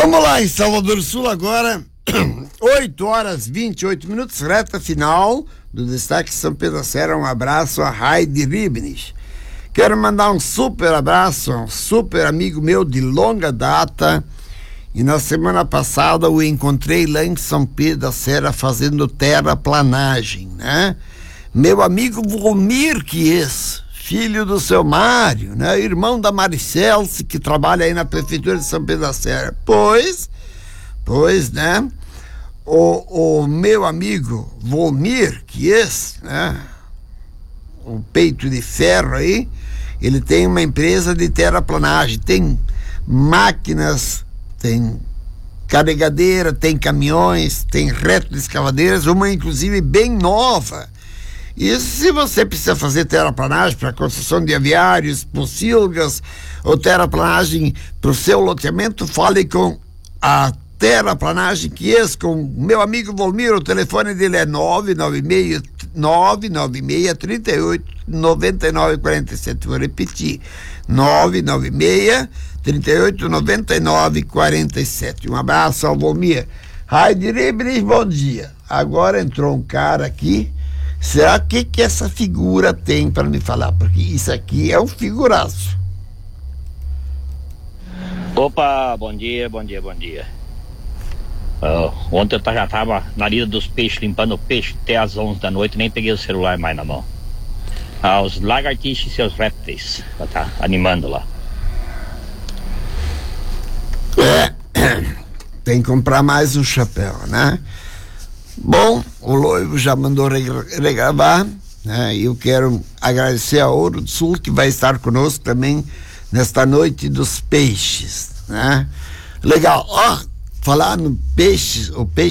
Vamos lá, em Salvador Sul agora, 8h28, reta final do Destaque São Pedro da Serra. Um abraço a Heidi Ribnich. Quero mandar um super abraço a um super amigo meu de longa data, e na semana passada o encontrei lá em São Pedro da Serra fazendo terraplanagem, né? Meu amigo Volmir Kies, filho do seu Mário, né? Irmão da Maricelce, que trabalha aí na prefeitura de São Pedro da Serra. Pois, né? O meu amigo Volmir Kies, né? O peito de ferro aí, ele tem uma empresa de terraplanagem, tem máquinas, tem carregadeira, tem caminhões, tem retroescavadeiras, uma inclusive bem nova. E se você precisa fazer terraplanagem para construção de aviários, pocilgas, ou terraplanagem para o seu loteamento, fale com a Terraplanagem Kies, com meu amigo Volmir. O telefone dele é 996-38-99-47. Vou repetir, 996-38-99-47. Um abraço ao Volmir. Heidi Ribnich, bom dia. Agora entrou um cara aqui. Será que essa figura tem para me falar? Porque isso aqui é um figuraço. Opa, bom dia. Ontem eu já estava na lida dos peixes, limpando o peixe até às 11 da noite, nem peguei o celular mais na mão. Os lagartixas e seus répteis, tá animando lá. Tem que comprar mais um chapéu, né? Bom, o Loivo já mandou regravar, né? E eu quero agradecer a Ouro do Sul, que vai estar conosco também nesta noite dos peixes, né? Legal. Falar no peixe, o peixe